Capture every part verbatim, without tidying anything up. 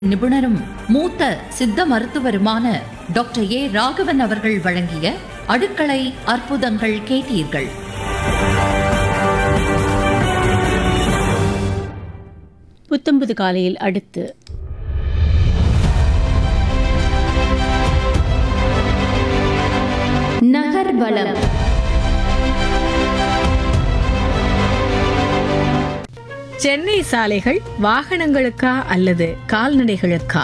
நிபுணரும் மூத்த சித்த மருத்துவருமான doctor A Raghavan அவர்கள் வழங்கிய அடுக்களை அற்புதங்கள் கேட்டீர்கள். புத்தம்புது காலையில் அடுத்து நகர்வலம். சென்னை சாலைகள் வாகனங்களுக்கா அல்லது கால்நடைகளுக்கா?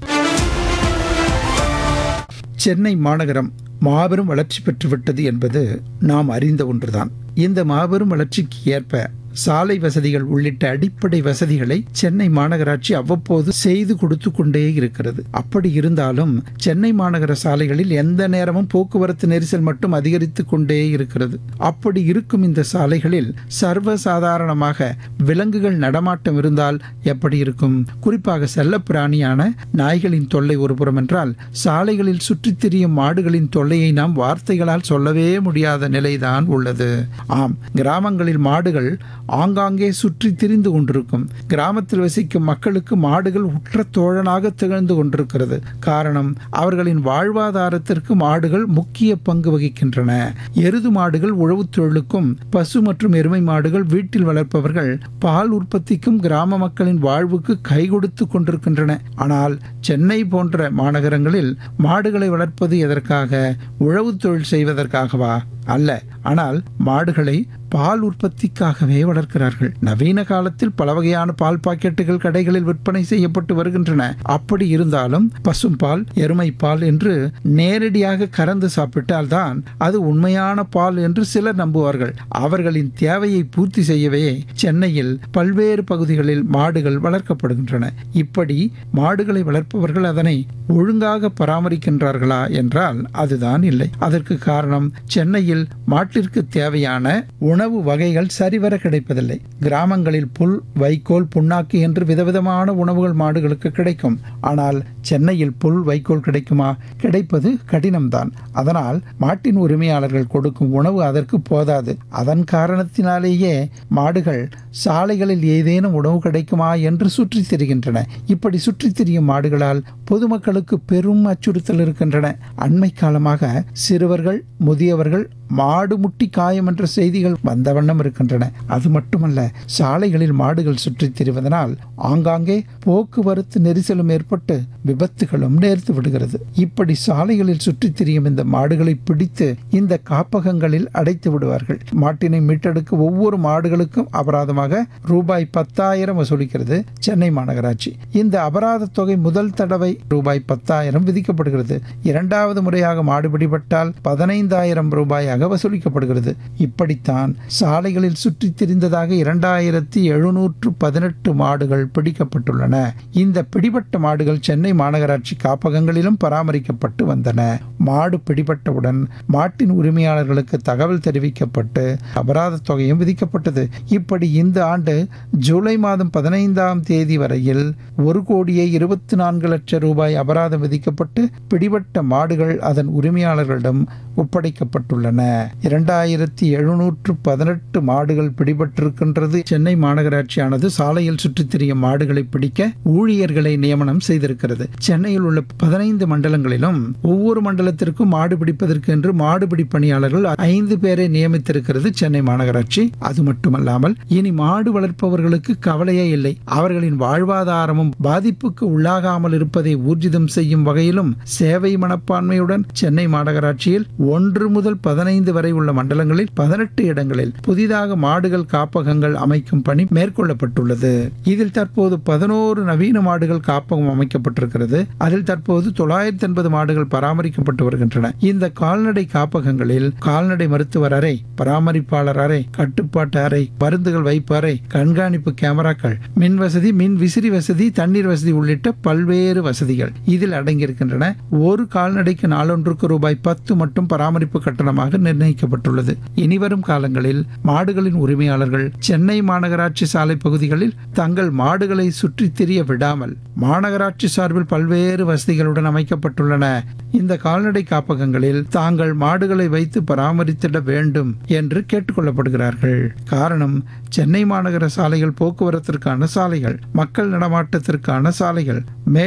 சென்னை மாநகரம் மாபெரும் வளர்ச்சி பெற்றுவிட்டது என்பது நாம் அறிந்த ஒன்றுதான். இந்த மாபெரும் வளர்ச்சிக்கு ஏற்ப சாலை வசதிகள் உள்ளிட்ட அடிப்படை வசதிகளை சென்னை மாநகராட்சி அவ்வப்போது செய்து கொடுத்து கொண்டே இருக்கிறது. அப்படி இருந்தாலும் சென்னை மாநகர சாலைகளில் எந்த நேரமும் போக்குவரத்து நெரிசல் மட்டும் அதிகரித்து கொண்டே இருக்கிறது. அப்படி இருக்கும் இந்த சாலைகளில் சர்வசாதாரணமாக விலங்குகள் நடமாட்டம் இருந்தால் எப்படி இருக்கும்? குறிப்பாக செல்ல பிராணியான நாய்களின் தொல்லை ஒருபுறம் என்றால், சாலைகளில் சுற்றித் திரியும் மாடுகளின் தொல்லையை நாம் வார்த்தைகளால் சொல்லவே முடியாத நிலைதான் உள்ளது. ஆம், கிராமங்களில் மாடுகள் ஆங்காங்கே சுற்றி திரிந்து கொண்டிருக்கும். கிராமத்தில் வசிக்கும் மக்களுக்கு மாடுகள் உற்ற தோழனாக திகழ்ந்து கொண்டிருக்கிறது. காரணம், அவர்களின் வாழ்வாதாரத்திற்கு மாடுகள் முக்கிய பங்கு வகிக்கின்றன. எருது மாடுகள் உழவுத் தொழிலுக்கும், பசு மற்றும் எருமை மாடுகள் வீட்டில் வளர்ப்பவர்கள் பால் உற்பத்திக்கும் கிராம மக்களின் வாழ்வுக்கு கை கொடுத்து கொண்டிருக்கின்றன. ஆனால் சென்னை போன்ற மாநகரங்களில் மாடுகளை வளர்ப்பது எதற்காக? உழவுத் தொழில் செய்வதற்காகவா? அல்ல. ஆனால் மாடுகளை பால் உற்பத்திக்காகவே வளர்க்கிறார்கள். நவீன காலத்தில் பல வகையான பால் பாக்கெட்டுகள் கடைகளில் விற்பனை செய்யப்பட்டு வருகின்றன. அப்படி இருந்தாலும் பசும்பால், எருமை பால் என்று நேரடியாக கறந்து சாப்பிட்டால் தான் அது உண்மையான பால் என்று சிலர் நம்புவார்கள். அவர்களின் தேவையை பூர்த்தி செய்யவே சென்னையில் பல்வேறு பகுதிகளில் மாடுகள் வளர்க்கப்படுகின்றன. இப்படி மாடுகளை வளர்ப்பவர்கள் அதனை ஒழுங்காக பராமரிக்கின்றார்களா என்றால் அதுதான் இல்லை. அதற்கு காரணம், சென்னையில் மாட்டிற்கு தேவையான உணவு வகைகள் சரிவர கிடைப்பதில்லை. கிராமங்களில் புல், வைக்கோல், புண்ணாக்கு என்று விதவிதமான உணவுகள் மாடுகளுக்கு கிடைக்கும். ஆனால் சென்னையில் புல், வைக்கோல் கிடைக்குமா? கிடைப்பது கடினம்தான். அதனால் மாட்டின் உரிமையாளர்கள் கொடுக்கும் உணவு அதற்கு போதாது. அதன் காரணத்தினாலேயே மாடுகள் சாலைகளில் ஏதேனும் உணவு கிடைக்குமா என்று சுற்றித் திரிகின்றன. இப்படி சுற்றித் திரியும் மாடுகளால் பொதுமக்களுக்கு பெரும் அச்சுறுத்தல் இருக்கின்றன. அண்மை காலமாக சிறுவர்கள், முதியவர்கள் மாடு முட்டி காயம் என்ற செய்திகள் வந்த வண்ணம் இருக்கின்றன. அது மட்டுமல்ல, சாலைகளில் மாடுகள் சுற்றித் திரிவதனால் ஆங்காங்கே போக்குவரத்து நெரிசலும் ஏற்பட்டு விபத்துகளும் நேர்த்து விடுகிறது. இப்படி சாலைகளில் சுற்றித் திரியும் இந்த மாடுகளை பிடித்து இந்த காப்பகங்களில் அடைத்து விடுவார்கள். மாட்டினை மீட்டெடுக்க ஒவ்வொரு மாடுகளுக்கும் அபராதமாக ரூபாய் பத்தாயிரம் வசூலிக்கிறது சென்னை மாநகராட்சி. இந்த அபராத தொகை முதல் தடவை ரூபாய் பத்தாயிரம் விதிக்கப்படுகிறது. இரண்டாவது முறையாக மாடு பிடிபட்டால் பதினைந்தாயிரம் ரூபாய் வசூலிக்கப்படுகிறது. இப்படித்தான் சாலைகளில் சுற்றித் திரிந்ததாக இரண்டாயிரத்தி எழுநூற்று பதினெட்டு மாடுகள் பிடிக்கப்பட்டுள்ளன. இந்த பிடிபட்ட மாடுகள் சென்னை மாநகராட்சி காப்பகங்களிலும் பராமரிக்கப்பட்டு வந்தன. மாடு பிடிபட்டவுடன் மாட்டின் உரிமையாளர்களுக்கு தகவல் தெரிவிக்கப்பட்டு அபராத தொகையும் விதிக்கப்பட்டது. இப்படி இந்த ஆண்டு ஜூலை மாதம் பதினைந்தாம் தேதி வரையில் ஒரு கோடியே இருபத்தி நான்கு லட்சம் ரூபாய் அபராதம் விதிக்கப்பட்டு பிடிபட்ட மாடுகள் அதன் உரிமையாளர்களிடம் ஒப்படைக்கப்பட்டுள்ளன. இரண்டாயிரத்தி எழுநூற்று பதினெட்டு மாடுகள் பிடிபட்டிருக்கின்றது. சென்னை மாநகராட்சியானது சாலையில் சுற்றித் திரியும் மாடுகளை பிடிக்க ஊழியர்களை நியமனம் செய்திருக்கிறது. சென்னையில் உள்ள பதினைந்து மண்டலங்களிலும் ஒவ்வொரு மண்டலத்திற்கும் மாடு பிடிப்பதற்கு என்று மாடுபிடி பணியாளர்கள் ஐந்து பேரை நியமித்திருக்கிறது சென்னை மாநகராட்சி. அது மட்டுமல்லாமல் இனி மாடு வளர்ப்பவர்களுக்கு கவலையே இல்லை. அவர்களின் வாழ்வாதாரமும் பாதிப்புக்கு உள்ளாகாமல் இருப்பதை ஊர்ஜிதம் செய்யும் வகையிலும் சேவை மனப்பான்மையுடன் சென்னை மாநகராட்சியில் ஒன்று முதல் பதினைந்து வரை உள்ள மண்டலங்களில் பதினெட்டு இடங்களில் புதிதாக மாடுகள் காப்பகங்கள் அமைக்கும் பணி மேற்கொள்ளப்பட்டுள்ளது. இதில் தற்போது பதினோரு நவீன மாடுகள் காப்பகம் அமைக்கப்பட்டிருக்கிறது. அதில் தற்போது தொள்ளாயிரத்தி எண்பது மாடுகள் பராமரிக்கப்பட்டு வருகின்றன. இந்த கால்நடை காப்பகங்களில் கால்நடை மருத்துவர் அறை, பராமரிப்பாளர் அறை, கட்டுப்பாட்டு அறை, மருந்துகள் வைப்பு அறை, கண்காணிப்பு கேமராக்கள், மின் வசதி, மின் விசிறி வசதி, தண்ணீர் வசதி உள்ளிட்ட பல்வேறு வசதிகள் இதில் அடங்கியிருக்கின்றன. ஒரு கால்நடைக்கு நாளொன்றுக்கு ரூபாய் பத்து மட்டும் பராமரிப்பு கட்டணமாக நிர்ணயிக்கப்பட்டுள்ளது. இனிவரும் காலங்களில் மாடுகளின் உரிமையாளர்கள் சென்னை மாநகராட்சி சாலை பகுதிகளில் தங்கள் மாடுகளை சுற்றித் திரிய விடாமல் மாநகராட்சி சார்பில் பல்வேறு வசதிகளுடன் அமைக்கப்பட்டுள்ளன. இந்த கால்நடை காப்பகங்களில் தாங்கள் மாடுகளை வைத்து பராமரித்திட வேண்டும் என்று கேட்டுக்கொள்ளப்படுகிறார்கள். காரணம், சென்னை மாநகர சாலைகள் போக்குவரத்திற்கான சாலைகள், மக்கள் நடமாட்டத்திற்கான சாலைகள், மே